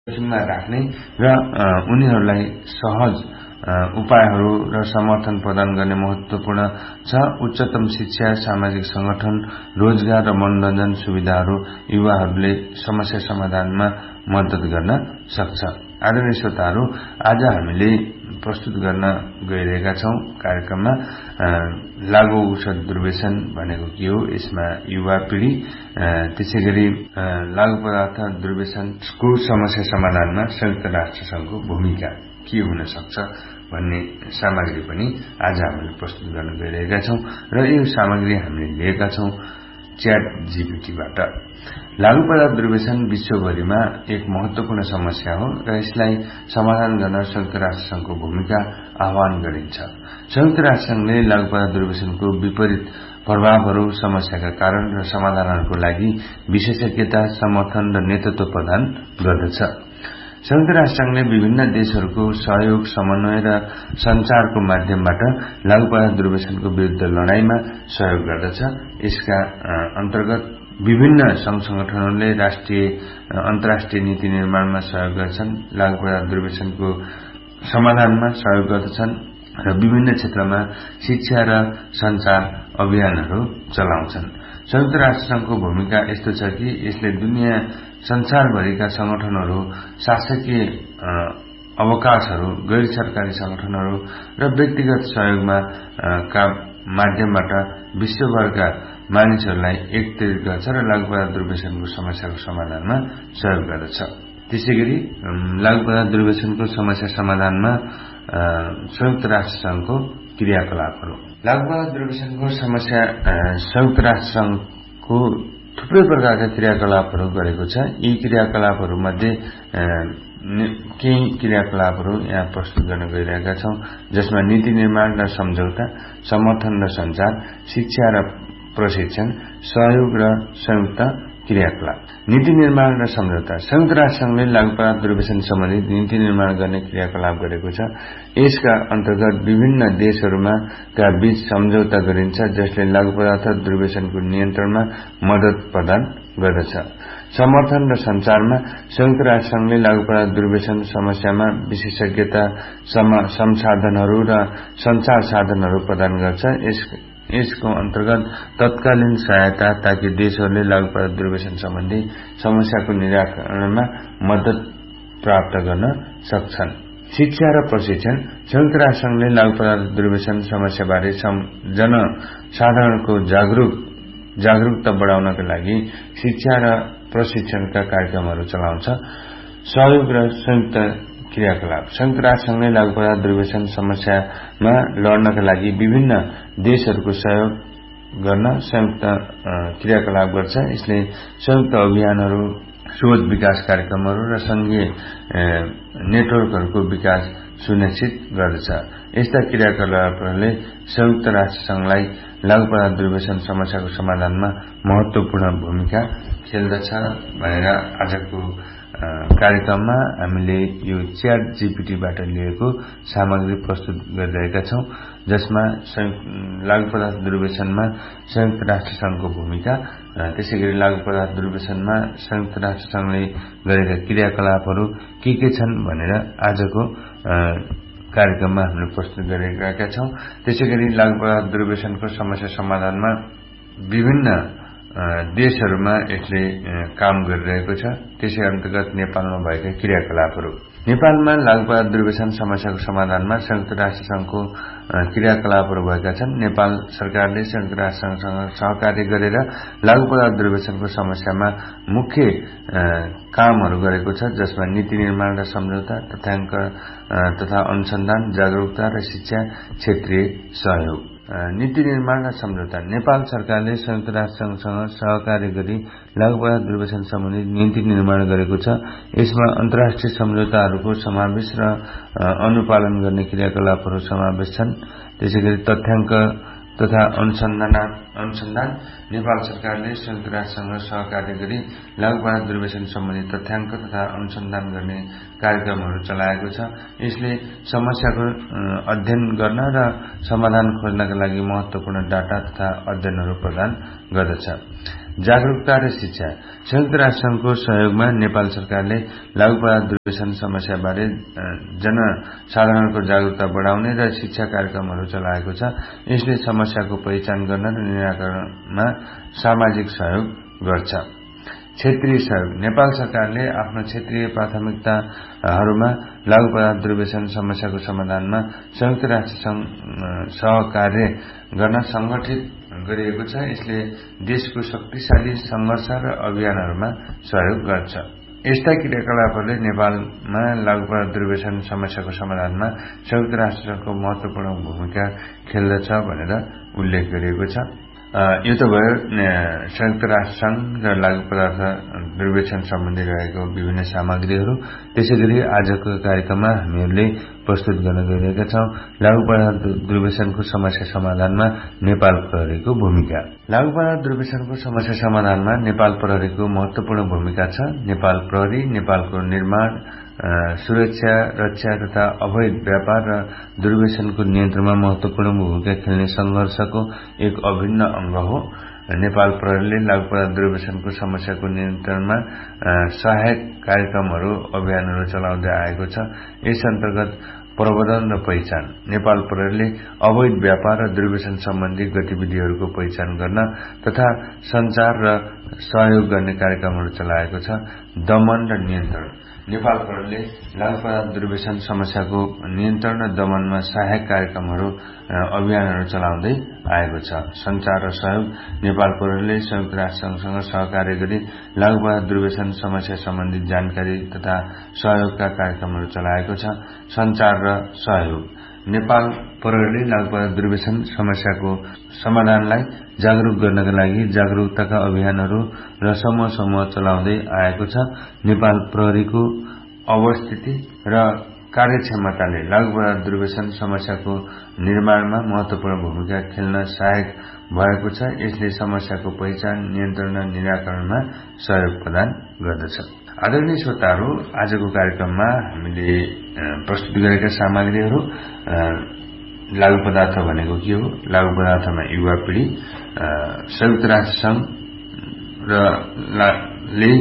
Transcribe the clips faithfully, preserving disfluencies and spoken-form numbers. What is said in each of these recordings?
मा राख्ने र उनीहरूलाई सहज उपायहरू र समर्थन प्रदान गर्ने महत्वपूर्ण छ। उच्चतम शिक्षा, सामाजिक संगठन, रोजगार र मनोरञ्जन सुविधाहरू युवाहरूले समस्या समाधानमा मद्दत गर्न सक्छ। आदरणीय श्रोताहरू, आज हामीले प्रस्तुत गर्न गइरहेका छौं कार्यक्रममा लागु औषध दुर्व्यसन भनेको के हो, यसमा युवा पिढ़ी, त्यसैगरी लागु पदार्थ दुर्व्यसनको समस्या समाधानमा संयुक्त राष्ट्र संघको भूमिका के हुन सक्छ भन्ने सामग्री पनि आज हामीले प्रस्तुत गर्न गइरहेका छौं र यो सामग्री हामीले लिएका छौं च्याट जीपीटीबाट। लागु पदार्थ दुर्व्यसन विश्वभरिमा एक महत्वपूर्ण समस्या हो र यसलाई समाधान गर्न संयुक्त राष्ट्र संघको भूमिका आह्वान गरिन्छ। संयुक्त राष्ट्र संघले लागु पदार्थ दुर्व्यसनको विपरीत प्रभावहरू, समस्याका कारण र समाधानहरूको लागि विशेषज्ञता, समर्थन र नेतृत्व प्रदान गर्दछ। संयुक्त राष्ट्र संघले विभिन्न देशहरूको सहयोग, समन्वय र संचारको माध्यमबाट लागु पदार्थ दुर्व्यसनको विरुद्ध लडाईँमा सहयोग गर्दछ। यसका अन्तर्गत विभिन्न संघ संगठनहरूले राष्ट्रिय अन्तर्राष्ट्रिय नीति निर्माणमा सहयोग गर्छन्, लागु पदार्थ दुर्व्यसनको समाधानमा सहयोग गर्दछन् र विभिन्न क्षेत्रमा शिक्षा र संचार अभियानहरू चलाउँछन्। संयुक्त राष्ट्र संघको भूमिका यस्तो छ कि यसले दुनिया संसारभरिका संगठनहरू, शासकीय अवकाशहरू, गैर सरकारी संगठनहरू र व्यक्तिगत सहयोगमा का माध्यमबाट विश्वभरका मानिसहरूलाई एकत्रित गर्छ र लागु पदार्थ दुर्व्यसनको समस्याको समाधानमा सहयोग गर्दछ। त्यसैगरी लागु पदार्थ दुर्व्यसनको समस्या समाधानमा संयुक्त राष्ट्र संघको क्रियाकलापहरू। लागु पदार्थ दुर्व्यसनको समस्या संयुक्त राष्ट्र संघको थुप्रै प्रकारका क्रियाकलापहरू गरेको छ। यी क्रियाकलापहरूमध्ये केही क्रियाकलापहरू यहाँ प्रस्तुत गर्न गइरहेका छौं, जसमा नीति निर्माण र सम्झौता, समर्थन र संचार, शिक्षा र प्रशिक्षण, सहयोग र संयुक्त क्रियाकलाप। नीति निर्माण र सम्झौता। संयुक्त राष्ट्र संघले लागु पदार्थ दुर्व्यसन सम्बन्धी नीति निर्माण गर्ने क्रियाकलाप गरेको छ। यसका अन्तर्गत विभिन्न देशहरूमा का बीच सम्झौता गरिन्छ, जसले लागु पदार्थ दुर्व्यसनको नियन्त्रणमा मद्दत प्रदान गर्दछ। समर्थन र संचारमा संयुक्त राष्ट्र संघले लागु पदार्थ दुर्व्यसन समस्यामा विशेषज्ञता, संसाधनहरू र संचार साधनहरू प्रदान गर्छ। यस यसको अन्तर्गत तत्कालीन सहायता, ताकि देशहरूले लागु पदार्थ दुर्व्यसन सम्बन्धी समस्याको निराकरणमा मद्दत प्राप्त गर्न सक्छन्। शिक्षा र प्रशिक्षण। संयुक्त राष्ट्र संघले लागु पदार्थ दुर्व्यसन समस्याबारे जनसाधारणको जागरूक जागरूकता बढाउनका लागि शिक्षा र प्रशिक्षणका कार्यक्रमहरू चलाउँछ। सहयोग र संयुक्त क्रियाकलाप। संयुक्त राष्ट्र संघले लागु पदार्थ दुर्व्यसन समस्यामा लड्नका लागि विभिन्न देशहरूको सहयोग गर्न संयुक्त क्रियाकलाप गर्छ। यसले संयुक्त अभियानहरू, शोध विकास कार्यक्रमहरू र संघीय नेटवर्कहरूको विकास सुनिश्चित गर्दछ। यस्ता क्रियाकलापहरूले संयुक्त राष्ट्र संघलाई लागु पदार्थ दुर्व्यसन समस्याको समाधानमा महत्वपूर्ण भूमिका खेल्दछ भनेर आजको कार्यक्रममा हामीले यो च्याट जीपीटीबाट लिएको सामग्री प्रस्तुत गरिरहेका छौं, जसमा लागु पदार्थ दुर्व्यसनमा संयुक्त राष्ट्र संघको भूमिका, त्यसैगरी लागु पदार्थ दुर्व्यसनमा संयुक्त राष्ट्र संघले गरेका क्रियाकलापहरू के के छन् भनेर आजको कार्यक्रममा हामीले प्रस्तुत गरिरहेका छौं। त्यसैगरी लागु पदार्थ दुर्व्यसनको समस्या समाधानमा विभिन्न देशहरूमा यसले काम गरिरहेको छ। त्यसै अन्तर्गत नेपालमा भएका क्रियाकलापहरू। नेपालमा लागु पदार्थ दुर्व्यसन समस्याको समाधानमा संयुक्त राष्ट्र संघको क्रियाकलापहरू भएका छन्। नेपाल सरकारले संयुक्त राष्ट्र संघसँग सहकार्य गरेर लागु पदार्थ दुर्व्यसनको समस्यामा मुख्य कामहरू गरेको छ, जसमा नीति निर्माण र सम्झौता, तथ्याङ्क तथा अनुसन्धान, जागरूकता र शिक्षा क्षेत्रीय सहयोग। नीति निर्माण र सम्झौता। नेपाल सरकारले संयुक्त राष्ट्र संघसँग सहकार्य गरी लागु पदार्थ दुर्व्यसन सम्बन्धी नीति निर्माण गरेको छ। यसमा अन्तर्राष्ट्रिय सम्झौताहरूको समावेश र अनुपालन गर्ने क्रियाकलापहरू समावेश छन्। त्यसैगरी तथ्याङ्क तथा अनुसन्धान अनुसन्धान नेपाल सरकारले संयुक्त राष्ट्रसँग सहकार्य गरी लागु पदार्थ दुर्व्यसन सम्बन्धी तथ्याङ्क तथा अनुसन्धान गर्ने कार्यक्रमहरू चलाएको छ। यसले समस्याको अध्ययन गर्न र समाधान खोज्नका लागि महत्वपूर्ण डाटा तथा अध्ययनहरू प्रदान गर्दछ। जागरूकता र शिक्षा। संयुक्त राष्ट्र संघको सहयोगमा नेपाल सरकारले लागू पदार्थ दुर्व्यसन समस्याबारे जनसाधारणको जागरूकता बढाउने र शिक्षा कार्यक्रमहरू चलाएको छ। यसले समस्याको पहिचान गर्न र निराकरणमा सामाजिक सहयोग गर्छ। क्षेत्रीय सहयोग। नेपाल सरकारले आफ्नो क्षेत्रीय प्राथमिकताहरूमा लागू पदार्थ दुर्व्यसन समस्याको समाधानमा संयुक्त राष्ट्र संघ सहकार्य गर्न संगठित गरिएको छ। यसले देशको शक्तिशाली संघर्ष र अभियानहरूमा सहयोग गर्छ। यस्ता क्रियाकलापहरूले नेपालमा लागू पदार्थ दुर्व्यसन समस्याको समाधानमा संयुक्त राष्ट्र संघको महत्वपूर्ण भूमिका खेल्दछ भनेर उल्लेख गरिएको छ। यो त भयो संयुक्त राष्ट्र संघ र लागू पदार्थ दुर्व्यसन सम्बन्धी रहेको विभिन्न सामग्रीहरू। त्यसैगरी आजको कार्यक्रममा हामीहरूले प्रस्तुत गर्न गइरहेका छौं लागू पदार्थ दुर्व्यसनको समस्या समाधानमा नेपाल प्रहरीको भूमिका। लागू पदार्थ दुर्व्यसनको समस्या समाधानमा नेपाल प्रहरीको महत्वपूर्ण भूमिका छ। नेपाल प्रहरी नेपालको निर्माण, सुरक्षा, रक्षा तथा अवैध व्यापार र दुर्व्यसनको नियन्त्रणमा महत्वपूर्ण भूमिका खेल्ने संघर्षको एक अभिन्न अंग हो। नेपाल प्रहरीले लागू पदार्थ दुर्व्यसनको समस्याको नियन्त्रणमा सहायक कार्यक्रमहरू, अभियानहरू चलाउँदै आएको छ। यस अन्तर्गत प्रबन्धन र पहिचान। नेपाल प्रहरीले अवैध व्यापार र दुर्व्यसन सम्बन्धी गतिविधिहरूको पहिचान गर्न तथा सञ्चार र सहयोग गर्ने कार्यक्रमहरू चलाएको छ। दमन र नियन्त्रण। नेपाल प्रहरीले लागू पदार्थ दुर्व्यसन समस्याको नियन्त्रण र दमनमा सहायक कार्यक्रमहरू, अभियानहरू चलाउँदै आएको छ। सञ्चार र सहयोग। नेपाल प्रहरीले संयुक्त राष्ट्र संघसँग सहकार्य गरी लागू पदार्थ दुर्व्यसन समस्या सम्बन्धी जानकारी तथा सहयोगका कार्यक्रमहरू चलाएको छ। सञ्चार र सहयोग। नेपाल प्रहरीले लागू पदार्थ दुर्व्यसन समस्याको समाधानलाई जागरूक गर्नका लागि जागरूकताका अभियानहरू र समूह समूह चलाउँदै आएको छ। नेपाल प्रहरीको अवस्थिति र कार्यक्षमताले लागू पदार्थ दुर्व्यसन समस्याको निर्माणमा महत्वपूर्ण भूमिका खेल्न सहायक भएको छ। यसले समस्याको पहिचान, नियन्त्रण र निराकरणमा सहयोग प्रदान गर्दछ। आदरणीय श्रोताहरू, आजको कार्यक्रममा हामीले प्रस्तुत गरेका सामग्रीहरू लागू पदार्थ भनेको के हो, लागू पदार्थमा युवा पीढ़ी, संयुक्त राष्ट्र संघ र ले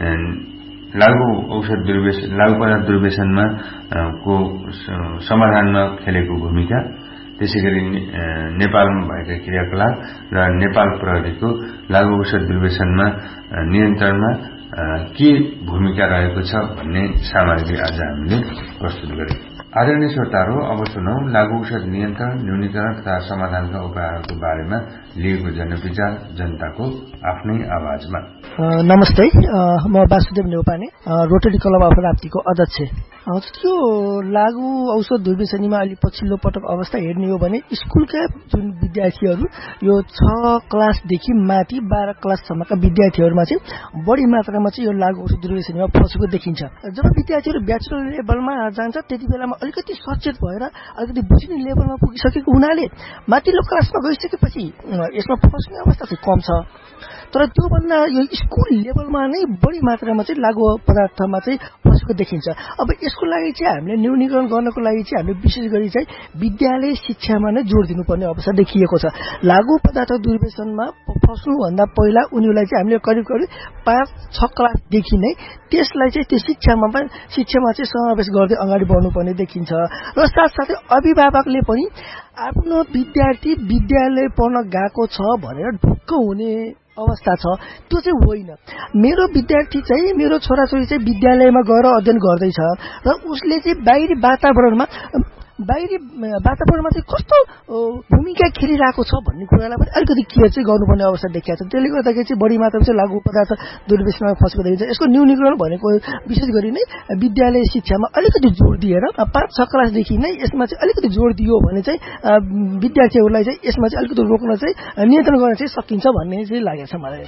लागू औषध दुर्व्यसन लागू पदार्थ दुर्व्यसनमा को समाधानमा खेलेको भूमिका, त्यसैगरी नेपालमा भएका क्रियाकलाप र नेपाल प्रहरीको लागू औषध दुर्व्यसनमा नियन्त्रणमा के भूमिका रहेको छ भन्ने सामग्री आज हामीले प्रस्तुत गरे। आदरणीय श्रोताहरू, अब सुनौ लागू औषध नियन्त्रण, न्यूनीकरण तथा समाधानका उपायहरूको बारेमा लिएको जनविचार जनताको आफ्नै आवाजमा। नमस्ते, म Vasudev Neupane, rotary club of राप्तीको अध्यक्ष। यो लागू औषध दुर्व्यसनीमा अलि पछिल्लो पटक अवस्था हेर्ने हो भने स्कुलका जुन विद्यार्थीहरू यो छ क्लासदेखि माथि बाह्र क्लाससम्मका विद्यार्थीहरूमा चाहिँ बढी मात्रामा चाहिँ यो लागू औषध दुर्व्यसनीमा फसेको देखिन्छ। जब विद्यार्थीहरू ब्याचलर लेभलमा जान्छ त्यति बेलामा अलिकति सचेत भएर अलिकति बुझ्ने लेभलमा पुगिसकेको हुनाले माथिल्लो क्लासमा गइसकेपछि यसमा फस्ने अवस्था चाहिँ कम छ। तर त्योभन्दा यो स्कुल लेभलमा नै बढी मात्रामा चाहिँ लागू पदार्थमा चाहिँ फसेको देखिन्छ। अब यसको लागि चाहिँ हामीले न्यूनीकरण गर्नको लागि चाहिँ हामीले विशेष गरी चाहिँ विद्यालय शिक्षामा नै जोड दिनुपर्ने अवस्था देखिएको छ। लागू पदार्थ दुर्व्यसनमा फस्नुभन्दा पहिला उनीहरूलाई चाहिँ हामीले करिब करिब पाँच छ क्लासदेखि नै त्यसलाई चाहिँ त्यो शिक्षामा पनि शिक्षामा चाहिँ समावेश गर्दै अगाडि बढ्नुपर्ने देखिन्छ। र साथसाथै अभिभावकले पनि आफ्नो विद्यार्थी विद्यालय पढ्न गएको छ भनेर ढुक्क हुने अवस्था छ, त्यो चाहिँ होइन। मेरो विद्यार्थी चाहिँ मेरो छोराछोरी चाहिँ विद्यालयमा गएर अध्ययन गर्दैछ र उसले चाहिँ बाहिरी वातावरणमा बाहिरी वातावरणमा चाहिँ कस्तो भूमिका खेलिरहेको छ भन्ने कुरालाई पनि अलिकति केयर चाहिँ गर्नुपर्ने अवस्था देखिएको छ। त्यसले गर्दाखेरि चाहिँ बढी मात्रामा चाहिँ लागू पदार्थ दुर्व्यसनमा फसेको देखिन्छ। यसको न्यूनीकरण भनेको विशेष गरी नै विद्यालय शिक्षामा अलिकति जोड दिएर पाँच छ क्लासदेखि नै यसमा चाहिँ अलिकति जोड दियो भने चाहिँ विद्यार्थीहरूलाई चाहिँ यसमा चाहिँ अलिकति रोक्न चाहिँ नियन्त्रण गर्न चाहिँ सकिन्छ भन्ने चाहिँ लागेको छ मलाई।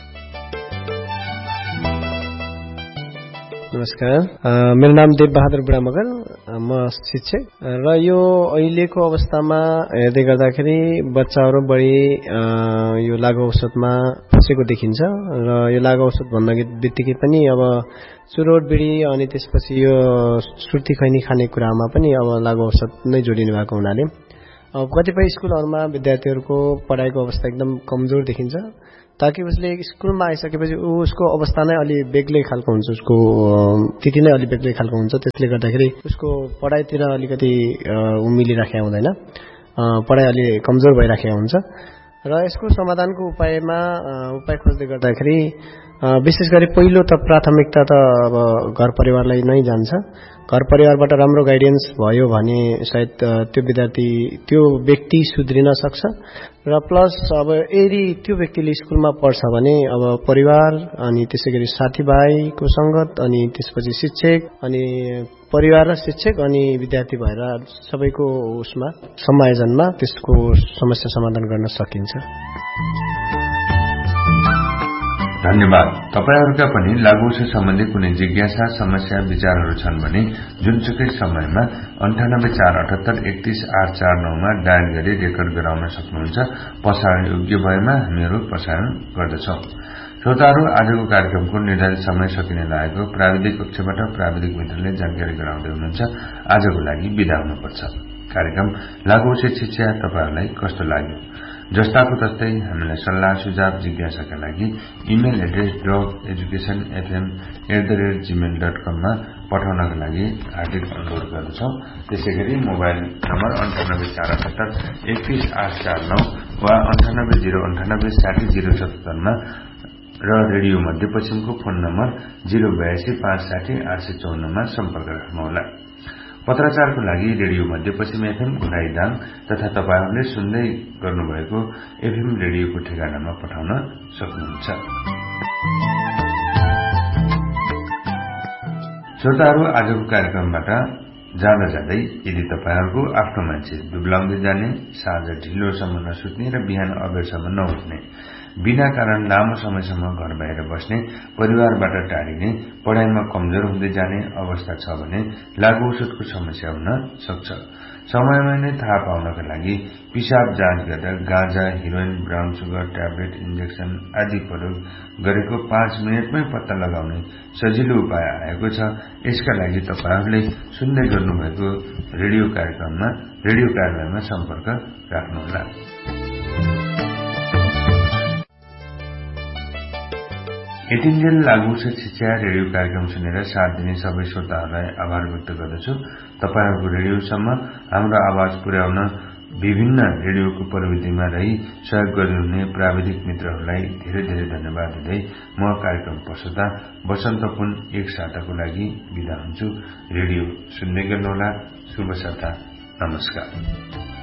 नमस्कार, मेरो नाम देव बहादुर बुढा मगर, म शिक्षक र यो अहिलेको अवस्थामा हेर्दै गर्दाखेरि बच्चाहरू बढी यो लागू औषधमा फसेको देखिन्छ र यो लागू औषध भन्न बित्तिकै पनि अब चुरोट बिडी अनि त्यसपछि यो सुर्ती खैनी खाने कुरामा पनि अब लागू औषध नै जोडिनु भएको हुनाले अब कतिपय स्कुलहरूमा विद्यार्थीहरूको पढाइको अवस्था एकदम कमजोर देखिन्छ। ताकि उसले स्कुलमा आइसकेपछि उसको अवस्था नै अलि बेग्लै खालको हुन्छ, उसको स्थिति नै अलि बेग्लै खालको हुन्छ। त्यसले गर्दाखेरि उसको पढाइतिर अलिकति उमिलिराखेको हुँदैन, पढाइ अलि कमजोर भइराखेको हुन्छ। र यसको समाधानको उपायमा उपाय खोज्दै गर्दाखेरि विशेष गरी पहिलो त प्राथमिकता त अब घर परिवारलाई नै जान्छ। घर परिवारबाट राम्रो गाइडेन्स भयो भने सायद त्यो विद्यार्थी त्यो व्यक्ति सुध्रिन सक्छ। र प्लस अब यदि त्यो व्यक्तिले स्कुलमा पढ्छ भने अब परिवार अनि त्यसै गरी साथीभाइको सङ्गत अनि त्यसपछि शिक्षक अनि परिवार र शिक्षक अनि विद्यार्थी भएर सबैको उसमा समायोजनमा त्यसको समस्या समाधान गर्न सकिन्छ। धन्यवाद। तपाईहरूका पनि लागू औषध सम्बन्धी कुनै जिज्ञासा समस्या विचारहरू छन् भने जुनसुकै समयमा अन्ठानब्बे चार अठहत्तर एकतीस आठ चार नौमा डायल गरी रेकर्ड गराउन सक्नुहुन्छ। प्रसारण योग्य भएमा हामीहरू प्रसारण गर्दछौं। श्रोताहरू, आजको कार्यक्रमको निर्धारित समय सकिने लागेको प्राविधिक कक्षबाट प्राविधिक मित्रले जानकारी गराउँदै हुनुहुन्छ। आजको लागि बिदा हुनुपर्छ। कार्यक्रम लागू औषध शिक्षा तपाईहरूलाई कस्तो लाग्यो? जस्ताको तस्तै हामीलाई सल्लाह सुझाव जिज्ञासाका लागि email address drop education FM at the rate Gmail dot कम मा पठाउनका लागि हार्दिक अनुरोध गर्दछौं। त्यसै गरी मोबाइल नम्बर अन्ठानब्बे चार अठहत्तर एकतीस आठ चार नौ वा अन्ठानब्बे जिरो अन्ठानब्बे साठी जिरो सतहत्तरमा र रेडियो मध्यपश्चिमको फोन नम्बर जिरो बयासी पाँच साठी आठ सय चौन्नमा सम्पर्क राख्नुहोला। पत्राचारको लागि रेडियो मध्यपश्चिम एफएम घुराईदाङ तथा तपाईहरूले सुन्दै गर्नुभएको एफएम रेडियोको ठेगानामा पठाउन सक्नुहुन्छ। श्रोताहरू, आजको कार्यक्रमबाट जाँदा जाँदै यदि तपाईहरूको आफ्नो मान्छे दुब्लाउँदै जाने, साँझ ढिलोसम्म नसुत्ने र बिहान अबेरसम्म नउठ्ने, बिना कारण लामो समयसम्म घर बाहिर बस्ने, परिवारबाट टाढिने, पढाइमा कमजोर हुँदै जाने अवस्था छ भने लागू औषधको समस्या हुन सक्छ। समयमा नै थाहा पाउनका लागि पिसाब जाँच गर्दा गाँजा, heroine, brown sugar, tablet, injection आदि प्रयोग गरेको पाँच मिनटमै पत्ता लगाउने सजिलो उपाय आएको छ। यसका लागि तपाईहरूले सुन्दै गर्नुभएको रेडियो कार्यक्रममा रेडियो कार्यालयमा सम्पर्क राख्नुहोला। यतिन्जेल लागू औषध शिक्षा रेडियो कार्यक्रम सुनेर साथ दिने सबै श्रोताहरूलाई आभार व्यक्त गर्दछु। तपाईहरूको रेडियोसम्म हाम्रो आवाज पुर्याउन विभिन्न रेडियोको प्रविधिमा रही सहयोग गरिरहने प्राविधिक मित्रहरूलाई धेरै धेरै धन्यवाद दिँदै म कार्यक्रम प्रस्तुता वसन्त पुन एक साताको लागि बिदा हुन्छु। रेडियो सुन्दै गर्नुहोला। शुभ साता। नमस्कार।